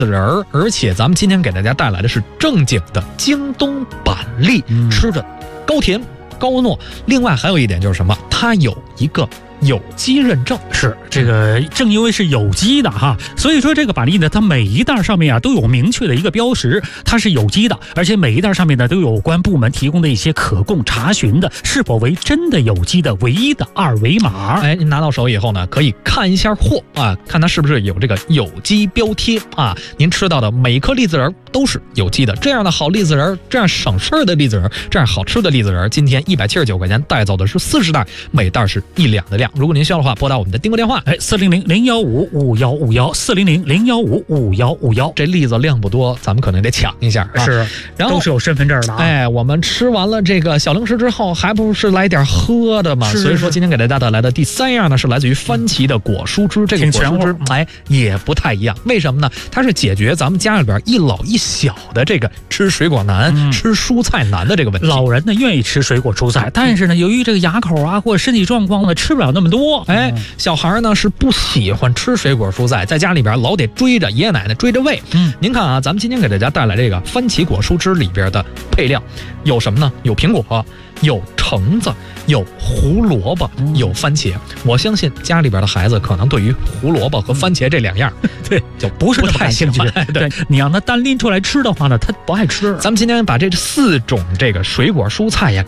仁儿，而且咱们今天给大家带来的是正经的京东板栗，吃着高甜高糯。另外还有一点就是什么，它有一个有机认证， 是这个正因为是有机的哈，所以说这个板栗呢，它每一袋上面啊都有明确的一个标识，它是有机的，而且每一袋上面呢都有关部门提供的一些可供查询的是否为真的有机的唯一的二维码。 哎，您拿到手以后呢，可以看一下货啊，看它是不是有这个有机标贴啊。您吃到的每一颗栗子仁都是有机的，这样的好栗子仁，这样省事儿的栗子仁，这样好吃的栗子仁，今天179块钱带走的是40袋，每袋是1两的量。如果您需要的话，拨打我们的订购电话 400-015-5151，400-015-5151。 这栗子量不多，咱们可能得抢一下啊。 是， 然后都是有身份证的啊。 哎，我们吃完了这个小零食之后，还不是来点喝的吗？所以说今天给大家带来的第3样呢，是来自于番茄的果蔬汁。这个果蔬汁哎也不太一样，为什么呢？它是解决咱们家里边一老一小的这个吃水果难、吃蔬菜难的这个问题。 老人呢愿意吃水果蔬菜，但是呢，由于这个牙口啊或者身体状况呢，吃不了那么多。 哎，小孩呢是不喜欢吃水果蔬菜，在家里边老得追着爷爷奶奶追着喂。您看啊，咱们今天给大家带来这个番茄果蔬汁里边的配料有什么呢？有苹果，有橙子，有胡萝卜，有番茄。我相信家里边的孩子可能对于胡萝卜和番茄这2样， 对， 就不是太兴趣。 对，你让他单拎出来吃的话呢，他不爱吃。 咱们今天把这4种这个水果蔬菜呀